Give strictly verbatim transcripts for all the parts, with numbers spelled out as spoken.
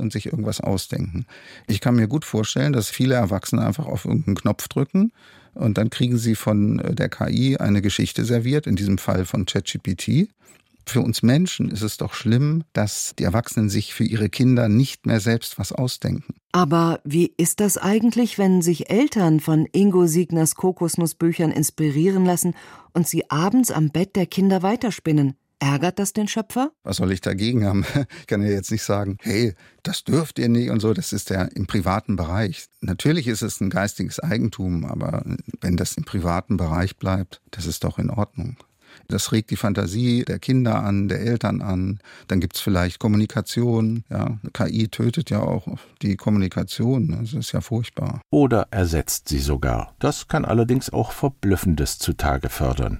und sich irgendwas ausdenken. Ich kann mir gut vorstellen, dass viele Erwachsene einfach auf irgendeinen Knopf drücken und dann kriegen sie von der K I eine Geschichte serviert, in diesem Fall von ChatGPT. Für uns Menschen ist es doch schlimm, dass die Erwachsenen sich für ihre Kinder nicht mehr selbst was ausdenken. Aber wie ist das eigentlich, wenn sich Eltern von Ingo Signers Kokosnussbüchern inspirieren lassen und sie abends am Bett der Kinder weiterspinnen? Ärgert das den Schöpfer? Was soll ich dagegen haben? Ich kann ja jetzt nicht sagen, hey, das dürft ihr nicht und so, das ist ja im privaten Bereich. Natürlich ist es ein geistiges Eigentum, aber wenn das im privaten Bereich bleibt, das ist doch in Ordnung. Das regt die Fantasie der Kinder an, der Eltern an. Dann gibt's vielleicht Kommunikation. Ja, K I tötet ja auch die Kommunikation. Das ist ja furchtbar. Oder ersetzt sie sogar. Das kann allerdings auch Verblüffendes zutage fördern.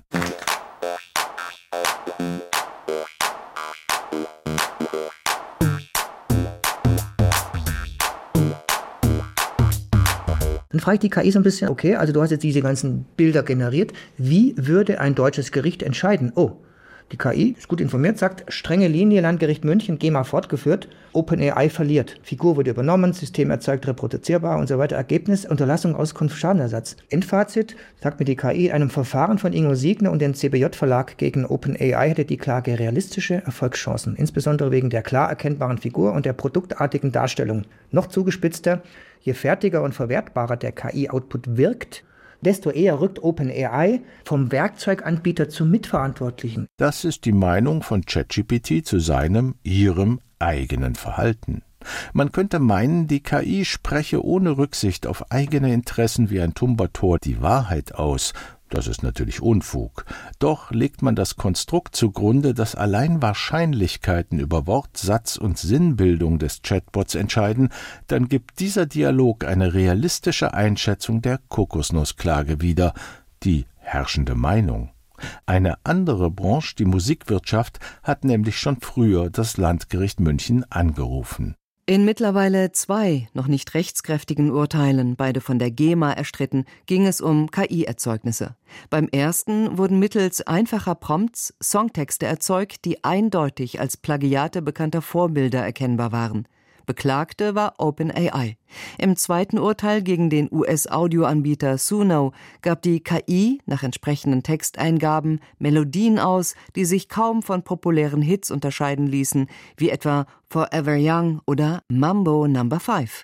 Dann frage ich die K I so ein bisschen, okay, also du hast jetzt diese ganzen Bilder generiert. Wie würde ein deutsches Gericht entscheiden? Oh, die K I ist gut informiert, sagt, strenge Linie, Landgericht München, GEMA fortgeführt, OpenAI verliert. Figur wurde übernommen, System erzeugt reproduzierbar und so weiter. Ergebnis, Unterlassung, Auskunft, Schadenersatz. Endfazit, sagt mir die K I, in einem Verfahren von Ingo Signer und dem C B J-Verlag gegen OpenAI hätte die Klage realistische Erfolgschancen, insbesondere wegen der klar erkennbaren Figur und der produktartigen Darstellung. Noch zugespitzter, je fertiger und verwertbarer der K I-Output wirkt, desto eher rückt OpenAI vom Werkzeuganbieter zum Mitverantwortlichen. Das ist die Meinung von ChatGPT zu seinem, ihrem eigenen Verhalten. Man könnte meinen, die K I spreche ohne Rücksicht auf eigene Interessen wie ein Tumbator die Wahrheit aus. Das ist natürlich Unfug. Doch legt man das Konstrukt zugrunde, dass allein Wahrscheinlichkeiten über Wort, Satz und Sinnbildung des Chatbots entscheiden, dann gibt dieser Dialog eine realistische Einschätzung der Kokosnussklage wieder, die herrschende Meinung. Eine andere Branche, die Musikwirtschaft, hat nämlich schon früher das Landgericht München angerufen. In mittlerweile zwei noch nicht rechtskräftigen Urteilen, beide von der GEMA erstritten, ging es um K I-Erzeugnisse. Beim ersten wurden mittels einfacher Prompts Songtexte erzeugt, die eindeutig als Plagiate bekannter Vorbilder erkennbar waren. Beklagte war OpenAI. Im zweiten Urteil gegen den U S-Audioanbieter Suno gab die K I nach entsprechenden Texteingaben Melodien aus, die sich kaum von populären Hits unterscheiden ließen, wie etwa Forever Young oder Mambo Number Five.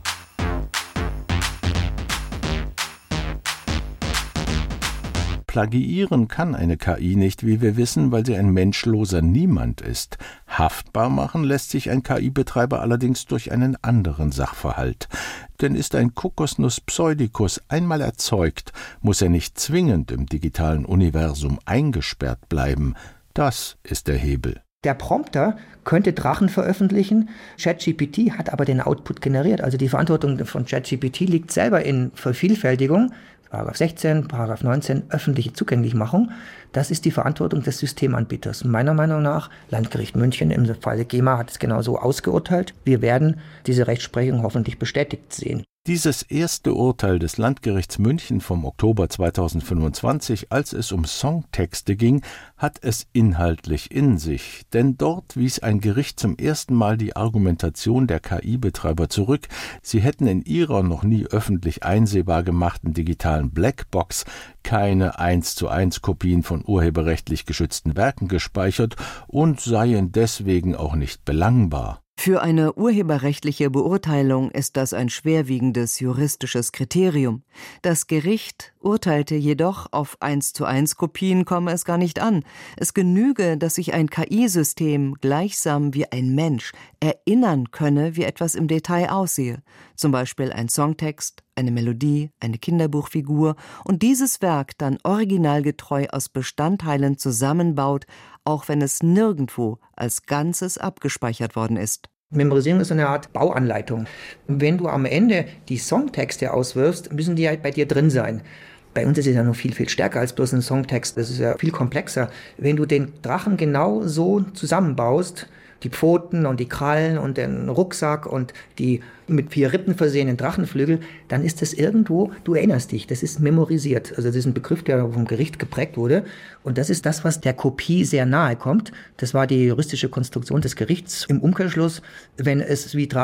Plagiieren kann eine K I nicht, wie wir wissen, weil sie ein menschloser Niemand ist. Haftbar machen lässt sich ein K I-Betreiber allerdings durch einen anderen Sachverhalt. Denn ist ein Kokosnuss pseudicus einmal erzeugt, muss er nicht zwingend im digitalen Universum eingesperrt bleiben. Das ist der Hebel. Der Prompter könnte Drachen veröffentlichen, ChatGPT hat aber den Output generiert. Also die Verantwortung von ChatGPT liegt selber in Vervielfältigung. Paragraph sechzehn, Paragraph neunzehn, öffentliche Zugänglichmachung. Das ist die Verantwortung des Systemanbieters. Meiner Meinung nach, Landgericht München im Fall GEMA hat es genauso ausgeurteilt. Wir werden diese Rechtsprechung hoffentlich bestätigt sehen. Dieses erste Urteil des Landgerichts München vom Oktober zweitausendfünfundzwanzig, als es um Songtexte ging, hat es inhaltlich in sich. Denn dort wies ein Gericht zum ersten Mal die Argumentation der K I-Betreiber zurück. Sie hätten in ihrer noch nie öffentlich einsehbar gemachten digitalen Blackbox keine eins zu eins Kopien von urheberrechtlich geschützten Werken gespeichert und seien deswegen auch nicht belangbar. Für eine urheberrechtliche Beurteilung ist das ein schwerwiegendes juristisches Kriterium. Das Gericht urteilte jedoch, auf eins zu eins Kopien komme es gar nicht an. Es genüge, dass sich ein K I-System gleichsam wie ein Mensch erinnern könne, wie etwas im Detail aussehe. Zum Beispiel ein Songtext, eine Melodie, eine Kinderbuchfigur und dieses Werk dann originalgetreu aus Bestandteilen zusammenbaut, auch wenn es nirgendwo als Ganzes abgespeichert worden ist. Memorisierung ist eine Art Bauanleitung. Wenn du am Ende die Songtexte auswirfst, müssen die ja bei dir drin sein. Bei uns ist es ja noch viel, viel stärker als bloß ein Songtext. Das ist ja viel komplexer. Wenn du den Drachen genau so zusammenbaust, die Pfoten und die Krallen und den Rucksack und die mit vier Rippen versehenen Drachenflügel, dann ist das irgendwo, du erinnerst dich, das ist memorisiert. Also das ist ein Begriff, der vom Gericht geprägt wurde. Und das ist das, was der Kopie sehr nahe kommt. Das war die juristische Konstruktion des Gerichts. Im Umkehrschluss, wenn es wie Drachen